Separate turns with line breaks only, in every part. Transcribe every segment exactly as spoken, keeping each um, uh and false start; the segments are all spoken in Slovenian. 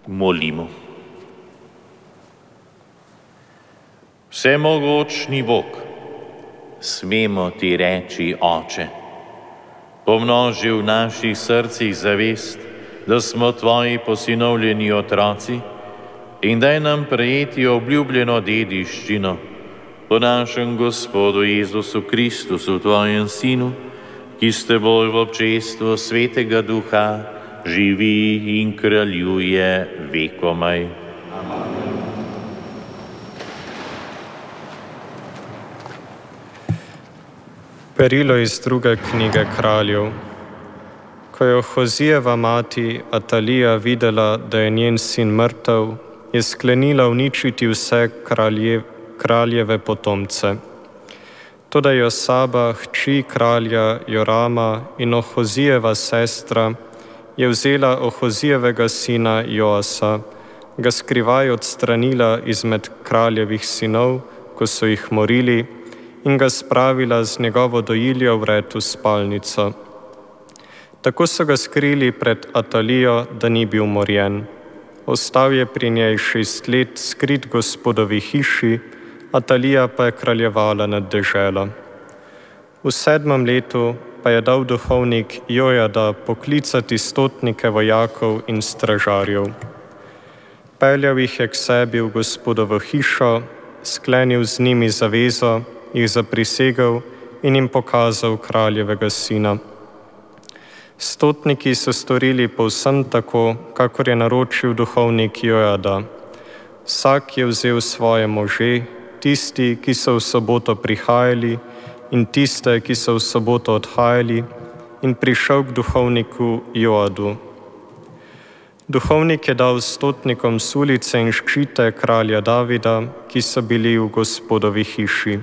Molimo. Vsemogočni Bog, smemo ti reči, Oče, pomnoži v naših srcih zavest, da smo tvoji posinovljeni otroci in daj nam prejeti obljubljeno dediščino po našem Gospodu Jezusu Kristusu, tvojem Sinu, ki s teboj v občestvu Svetega Duha živi in kraljuje vekomaj. Amen.
Perilo iz druge knjige Kraljev. Ko je Ohozijeva mati Atalija videla, da je njen sin mrtev, je sklenila uničiti vse kralje, kraljeve potomce. Toda Josaba, hči kralja Jorama in Ohozijeva sestra, je vzela Ohozijevega sina Joasa, ga skrivaj odstranila izmed kraljevih sinov, ko so jih morili, in ga spravila z njegovo dojiljo vred v spalnico. Tako so ga skrili pred Atalijo, da ni bil morjen. Ostal je pri njej šest let skrit Gospodovi hiši, Atalija pa je kraljevala nad deželo. V sedmem letu pa je dal duhovnik Jojada poklicati stotnike vojakov in stražarjev. Peljal jih je k sebi v Gospodovo hišo, sklenil z njimi zavezo, jih zaprisegel in jim pokazal kraljevega sina. Stotniki so storili povsem tako, kakor je naročil duhovnik Jojada. Vsak je vzel svoje može, tisti, ki so v soboto prihajali, in tiste, ki so v soboto odhajali, in prišel k duhovniku Joadu. Duhovnik je dal stotnikom sulice in ščite kralja Davida, ki so bili v Gospodovi hiši.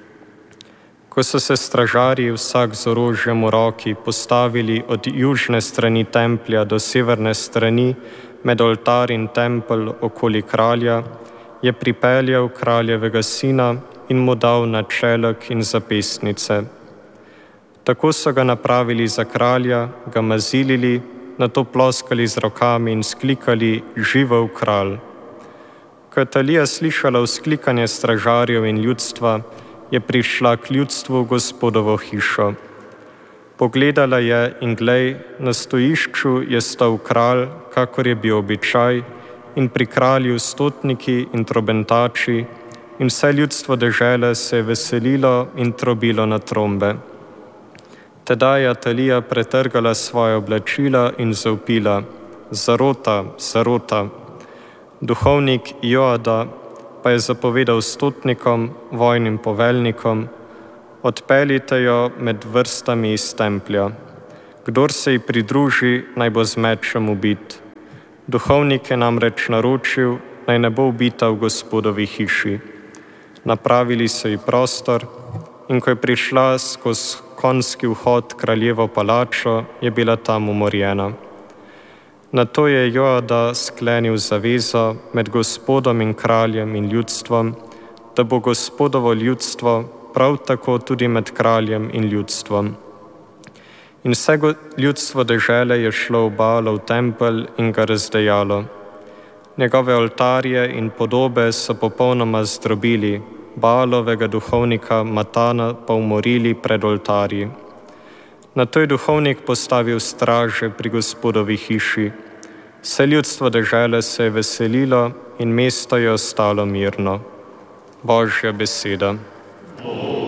Ko so se stražarji vsak z orožjem v roki postavili od južne strani templja do severne strani med oltar in tempelj okoli kralja, je pripeljal kraljevega sina in mu dal načelek in zapestnice. Tako so ga napravili za kralja, ga mazilili, nato ploskali z rokami in sklikali: živel kralj. Ko je Atalija slišala vzklikanje stražarjev in ljudstva, je prišla k ljudstvu v Gospodovo hišo. Pogledala je in glej, na stojišču je stal kralj, kakor je bil običaj, in pri kralju stotniki in trobentači, in vse ljudstvo dežele se je veselilo in trobilo na trombe. Tedaj je Atalija pretrgala svoje oblačila in zavpila: zarota, zarota. Duhovnik Joada pa je zapovedal stotnikom, vojnim poveljnikom: odpeljite jo med vrstami iz templja. Kdor se ji pridruži, naj bo z mečem ubit. Duhovnik je namreč naročil, naj ne bo ubita v Gospodovi hiši. Napravili so ji prostor in ko je prišla skozi konjski vhod kraljevo palačo, je bila tam umorjena. Nato je Joada sklenil zavezo med Gospodom in kraljem in ljudstvom, da bo Gospodovo ljudstvo prav tako tudi med kraljem in ljudstvom. In vse ljudstvo dežele je šlo v Baalov tempelj in ga razdejalo. Njegove oltarje in podobe so popolnoma zdrobili, Baalovega duhovnika Matana pa umorili pred oltarji. Nato je duhovnik postavil straže pri Gospodovi hiši. Vse ljudstvo dežele se je veselilo in mesto je ostalo mirno. Božja beseda.